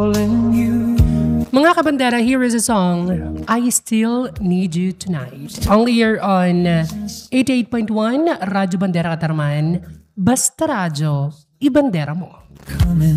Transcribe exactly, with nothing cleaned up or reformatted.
calling you. Mga kabandera, here is a song, I Still Need You Tonight. Only here on eighty-eight point one, Radyo Bandera Katarman. Basta radyo, ibandera mo. Coming